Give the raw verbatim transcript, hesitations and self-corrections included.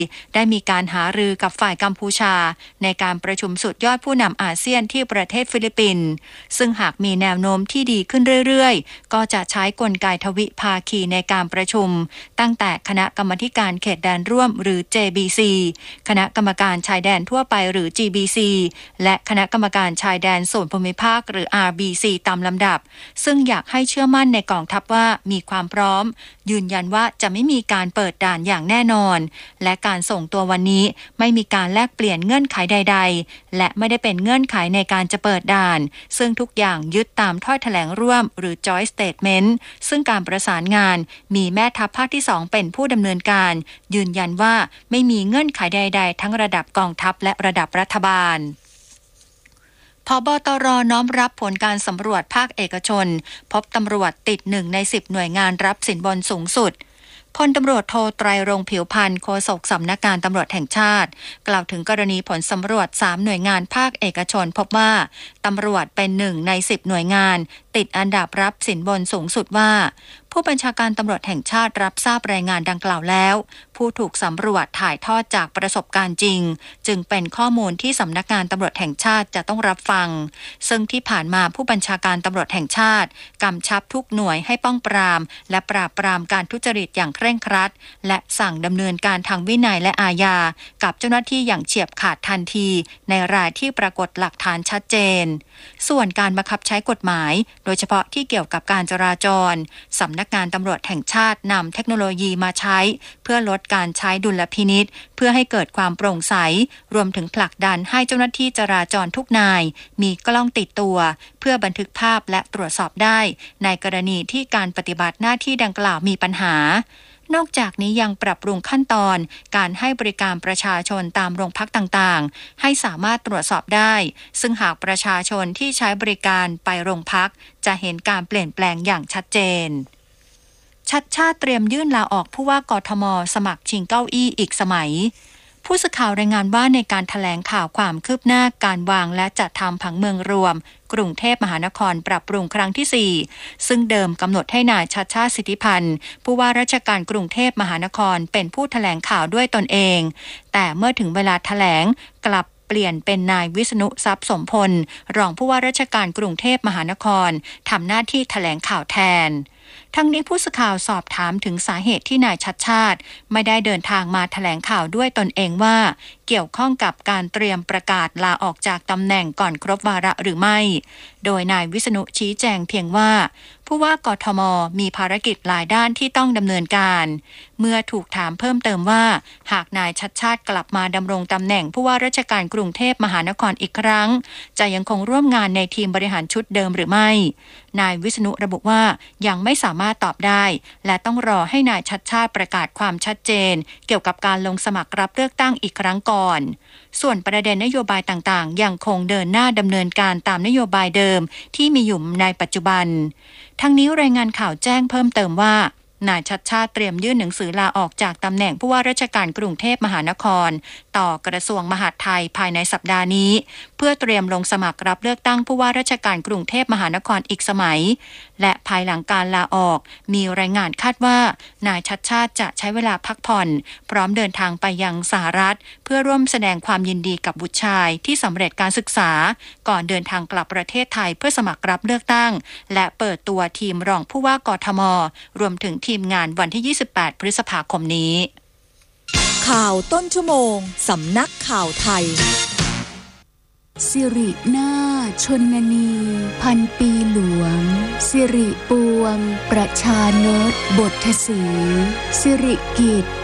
ได้มีการหารือกับฝ่ายกัมพูชาในการประชุมสุดยอดผู้นำอาเซียนที่ประเทศฟิลิปปินส์ซึ่งหากมีแนวโน้มที่ดีขึ้นเรื่อยๆก็จะใช้กลไกทวิภาคีในการประชุมตั้งแต่คณะกรรมาธิการเขตแดนร่วมหรือ เจ บี ซี คณะกรรมการชายแดนทั่วไปหรือ จี บี ซี และคณะกรรมการชายแดนส่วนภูมิภาคหรือ อาร์ บี ซี ตามลำดับซึ่งอยากให้เชื่อมั่นในกองทัพว่ามีความพร้อมยืนยันว่าจะไม่มีการเปิดด่านอย่างแน่นอนและการส่งตัววันนี้ไม่มีการแลกเปลี่ยนเงื่อนไขใดๆและไม่ได้เป็นเงื่อนไขในการจะเปิดด่านซึ่งทุกอย่างยึดตามถ้อยแถลงร่วมหรือ Joint Statement ซึ่งการประสานงานมีแม่ทัพภาคที่สองเป็นผู้ดำเนินการยืนยันว่าไม่มีเงื่อนไขใดๆทั้งระดับกองทัพและระดับรัฐบาลผบ.ตร.น้อมรับผลการสำรวจภาคเอกชนพบตำรวจติดหนึ่งในสิบหน่วยงานรับสินบนสูงสุดพลตำรวจโทไตรรงค์ผิวพรรณโฆษกสำนักงานตำรวจแห่งชาติกล่าวถึงกรณีผลสำรวจสามหน่วยงานภาคเอกชนพบว่าตำรวจเป็นหนึ่งในสิบหน่วยงานติดอันดับรับสินบนสูงสุดว่าผู้บัญชาการตำรวจแห่งชาติรับทราบรายงานดังกล่าวแล้วผู้ถูกสำรวจถ่ายทอดจากประสบการณ์จริงจึงเป็นข้อมูลที่สำนักงานตำรวจแห่งชาติจะต้องรับฟังซึ่งที่ผ่านมาผู้บัญชาการตำรวจแห่งชาติกำชับทุกหน่วยให้ป้องปรามและปราบปรามการทุจริตอย่างเคร่งครัดและสั่งดำเนินการทางวินัยและอาญากับเจ้าหน้าที่อย่างเฉียบขาดทันทีในรายที่ปรากฏหลักฐานชัดเจนส่วนการบังคับใช้กฎหมายโดยเฉพาะที่เกี่ยวกับการจราจรสำนักงานตำรวจแห่งชาตินำเทคโนโลยีมาใช้เพื่อลดการใช้ดุลพินิจเพื่อให้เกิดความโปร่งใสรวมถึงผลักดันให้เจ้าหน้าที่จราจรทุกนายมีกล้องติดตัวเพื่อบันทึกภาพและตรวจสอบได้ในกรณีที่การปฏิบัติหน้าที่ดังกล่าวมีปัญหานอกจากนี้ยังปรับปรุงขั้นตอนการให้บริการประชาชนตามโรงพักต่างๆให้สามารถตรวจสอบได้ซึ่งหากประชาชนที่ใช้บริการไปโรงพักจะเห็นการเปลี่ยนแปลงอย่างชัดเจนชัดชาติเตรียมยื่นลาออกผู้ว่ากทม.สมัครชิงเก้าอี้อีกสมัยผู้สื่อข่าวรายงานว่าในการแถลงข่าวความคืบหน้าการวางและจัดทำผังเมืองรวมกรุงเทพมหานครปรับปรุงครั้งที่สี่ซึ่งเดิมกำหนดให้นายชัชชาติสิทธิพันธ์ผู้ว่าราชการกรุงเทพมหานครเป็นผู้แถลงข่าวด้วยตนเองแต่เมื่อถึงเวลาแถลงกลับเปลี่ยนเป็นนายวิษณุทรัพย์สมพลรองผู้ว่าราชการกรุงเทพมหานครทำหน้าที่แถลงข่าวแทนทั้งนี้ผู้สื่อข่าวสอบถามถึงสาเหตุที่นายชัชชาติไม่ได้เดินทางมาแถลงข่าวด้วยตนเองว่าเกี่ยวข้องกับการเตรียมประกาศลาออกจากตำแหน่งก่อนครบวาระหรือไม่โดยนายวิษณุชี้แจงเพียงว่าผู้ว่ากทม.มีภารกิจหลายด้านที่ต้องดำเนินการเมื่อถูกถามเพิ่มเติมว่าหากนายชัชชาติกลับมาดำรงตำแหน่งผู้ว่าราชการกรุงเทพมหานครอีกครั้งจะยังคงร่วมงานในทีมบริหารชุดเดิมหรือไม่นายวิษณุระบุว่ายังไม่สามารถตอบได้และต้องรอให้นายชัชชาติประกาศความชัดเจนเกี่ยวกับการลงสมัครรับเลือกตั้งอีกครั้งก่อนส่วนประเด็นนโยบายต่างๆยังคงเดินหน้าดำเนินการตามนโยบายเดิมที่มีอยู่ในปัจจุบันทั้งนี้รายงานข่าวแจ้งเพิ่มเติมว่านายชัชชาติเตรียมยื่นหนังสือลาออกจากตำแหน่งผู้ว่าราชการกรุงเทพมหานครต่อกระทรวงมหาดไทยภายในสัปดาห์นี้เพื่อเตรียมลงสมัครรับเลือกตั้งผู้ว่าราชการกรุงเทพมหานครอีกสมัยและภายหลังการลาออกมีรายงานคาดว่านายชัชชาติจะใช้เวลาพักผ่อนพร้อมเดินทางไปยังสหรัฐเพื่อร่วมแสดงความยินดีกับบุตรชายที่สำเร็จการศึกษาก่อนเดินทางกลับประเทศไทยเพื่อสมัครรับเลือกตั้งและเปิดตัวทีมรองผู้ว่ากทม.รวมถึงทีมงานวันที่ยี่สิบแปดพฤษภาคมนี้ข่าวต้นชั่วโมงสำนักข่าวไทยสิรินาถชนนีพันปีหลวงสิริปวงประชานตบทสีสิริกิจ